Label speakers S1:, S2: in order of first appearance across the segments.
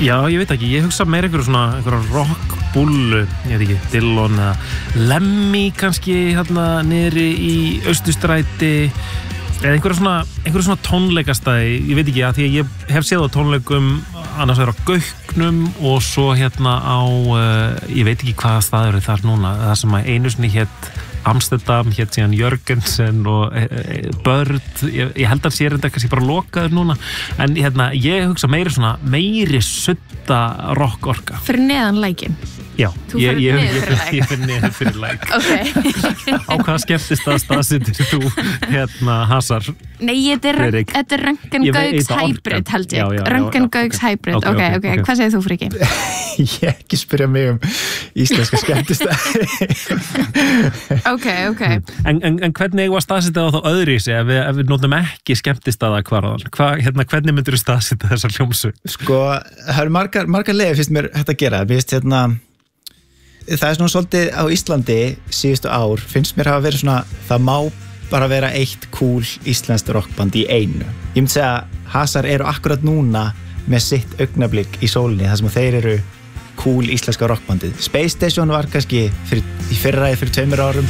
S1: Já, ég veit ekki, ég hugsa meira einhverja rockbúllu, ég veit ekki, Dillon eða Lemmy kannski hérna niðri í Austurstræti eða einhverja svona tónleikastæði, ég veit ekki að því að ég hef séð á tónleikum annars vegar á Gauknum og svo hérna á, ég veit ekki hvaða staður er þar núna, það sem að einu sinni hét Amsterdam, hétt síðan Jörgensen og Börd, ég held að sér þetta kannski bara lokaður núna, en hérna, ég hugsa meiri sudda rockorka.
S2: Fyrir neðan lækinn?
S1: Já, ég fyrir neðan fyrir læk.
S2: Ok.
S1: Á hvað skemmtist að staðsettir þú hérna Hasar?
S2: Nei, þetta er Röntgen Gauks Hybrid held ég. Röntgen Gauks Hybrid, ok. Hvað segir þú, Friki?
S3: Ég ekki spyrja mig íslenska skemmtistæði.
S2: Ok.
S1: En hvernig var staðsetið á þá öðruvísi ef við notum ekki skemmtistaða hvarðan? Hvernig myndir þú staðsetja þessar hljómsveit?
S3: Sko, það eru margar leiðir finnst mér þetta að gera. Vist, það er svona svolítið á Íslandi síðustu ár, finnst mér hafa verið svona, það má bara vera eitt cool íslenskt rockband í einu. Ég myndi segja að Hasar eru akkurat núna með sitt augnablik í sólinni, þar sem þeir eru cool íslenska rockbandið. Space Station var kannski í fyrra fyrir 2 árum.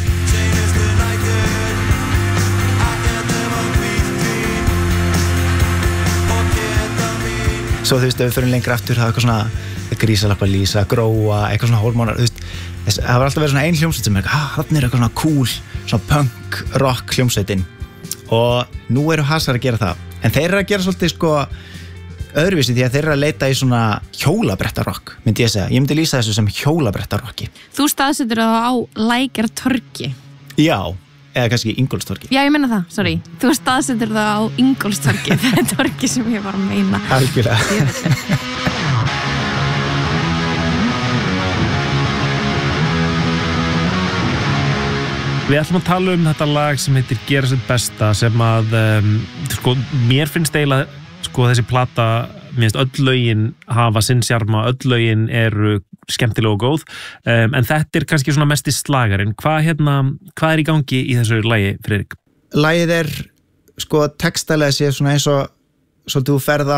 S3: Svo þú veist, ef við förum lengra aftur, það er eitthvað svona Grísalappa Lísa, Gróa, eitthvað svona hormónar, þú veist, það var alltaf verið svona ein hljómsveit sem þarna er eitthvað svona cool, svona punk rock hljómsveitin og nú eru Hasar að gera það, en þeir eru að gera svolítið sko öðruvísi því að þeir eru að leita í svona hjólabrettarokk, myndi ég segja. Ég myndi lýsa þessu sem hjólabrettarokki.
S2: Þú staðsetur það á Lækjartorgi?
S3: Já, eða kannski Ingólfstorgi.
S2: Já, ég meina það, sorry. Þú staðsetur það á Ingólfstorgi, það er torgi sem ég var að meina.
S3: Algjörlega.
S1: Við ætlum að tala þetta lag sem heitir Gera sitt besta sem að, sko, mér finnst eiginlega, sko, þessi plata, mér finnst öll lögin hafa sinn sjarma, öll lögin eru skemmtilega og góð, en þetta er kannski svona mest í slagarinn. Hvað er í gangi í þessu lagi, Friðrik?
S3: Lagið er, sko, textalega sé svona eins og, svolítið þú ferð á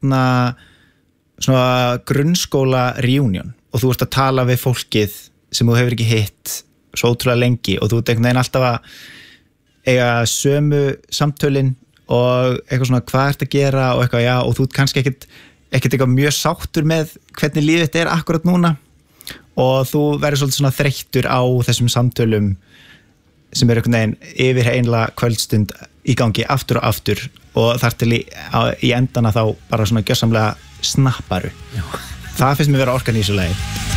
S3: svona grunnskóla reunion og þú ert að tala við fólkið sem þú hefur ekki hitt svo ótrúlega lengi og þú ert einhvern veginn alltaf að eiga sömu samtölin og eitthvað svona hvað ert að gera og eitthvað já og þú ert kannski ekkert eitthvað mjög sáttur með hvernig lífið þetta er akkurat núna og þú verður svolítið svona þreyttur á þessum samtölum sem eru einhvern veginn yfir einlega kvöldstund í gangi aftur og aftur og þar til í endana þá bara svona gjörsamlega snapparu. Já. Það finnst mér vera orkan í þessu lagi.